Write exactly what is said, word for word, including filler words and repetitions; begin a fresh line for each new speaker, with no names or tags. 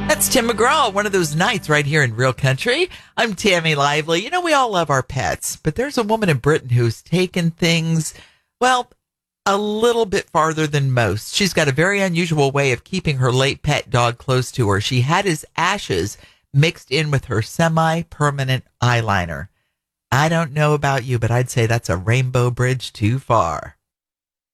That's Tim McGraw, one of those nights right here in Real Country. I'm Tammy Lively. You know, we all love our pets, but there's a woman in Britain who's taken things, well, a little bit farther than most. She's got a very unusual way of keeping her late pet dog close to her. She had his ashes mixed in with her semi-permanent eyeliner. I don't know about you, but I'd say that's a rainbow bridge too far.